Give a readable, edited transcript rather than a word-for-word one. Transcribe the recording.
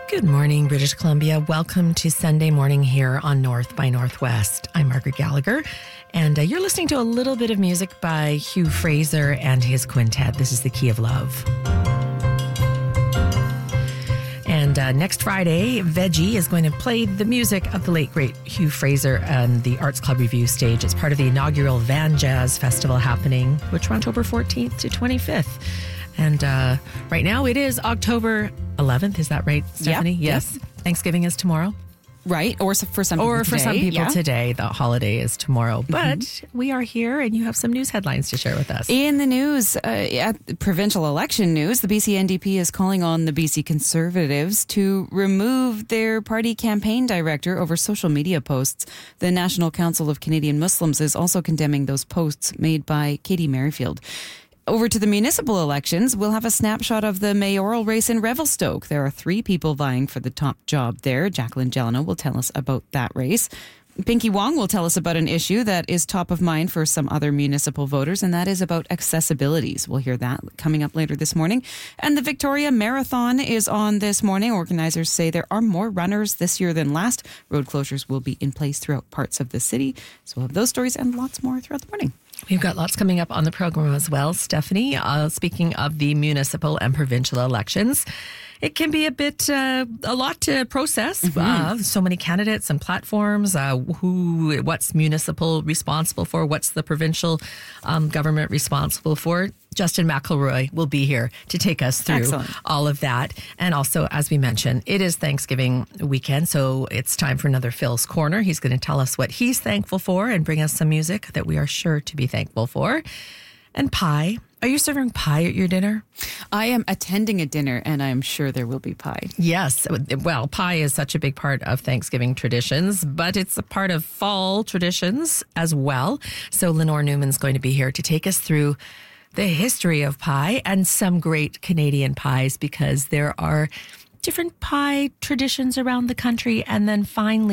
Good morning, British Columbia. Welcome to Sunday morning here on North by Northwest. I'm Margaret Gallagher, and you're listening to a little bit of music by Hugh Fraser and his quintet. This is The Key of Love. And next Friday, Veggie is going to play the music of the late, great Hugh Fraser on the Arts Club Review stage. It's part of the inaugural Van Jazz Festival happening, which runs October 14th to 25th. And right now it is October 11th. Is that right, Stephanie? Yep. Yes. Yep. Thanksgiving is tomorrow. Right. Or for some people today. For some people today. The holiday is tomorrow. But we are here and you have some news headlines to share with us. In the news, at provincial election news, the BC NDP is calling on the BC Conservatives to remove their party campaign director over social media posts. The National Council of Canadian Muslims is also condemning those posts made by Katie Merrifield. Over to the municipal elections, we'll have a snapshot of the mayoral race in Revelstoke. There are 3 people vying for the top job there. Jacqueline Jelena will tell us about that race. Pinky Wong will tell us about an issue that is top of mind for some other municipal voters, and that is about accessibilities. We'll hear that coming up later this morning. And the Victoria Marathon is on this morning. Organizers say there are more runners this year than last. Road closures will be in place throughout parts of the city. So we'll have those stories and lots more throughout the morning. We've got lots coming up on the program as well, Stephanie. Speaking of the municipal and provincial elections, it can be a lot to process. So many candidates and platforms. What's municipal responsible for? What's the provincial government responsible for? Justin McElroy will be here to take us through all of that. And also, as we mentioned, it is Thanksgiving weekend, so it's time for another Phil's Corner. He's going to tell us what he's thankful for and bring us some music that we are sure to be thankful for. And pie. Are you serving pie at your dinner? I am attending a dinner, and I'm sure there will be pie. Yes. Well, pie is such a big part of Thanksgiving traditions, but it's a part of fall traditions as well. So Lenore Newman's going to be here to take us through the history of pie and some great Canadian pies, because there are different pie traditions around the country. And then finally,